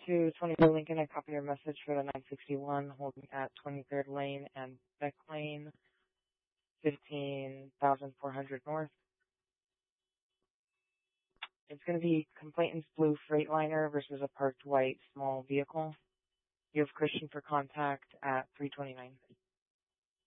to 22 Lincoln. I copy your message for the 961 holding at 23rd Lane and Beck Lane, 15,400 North. It's going to be complainant's blue Freightliner versus a parked white small vehicle. You have Christian for contact at 329.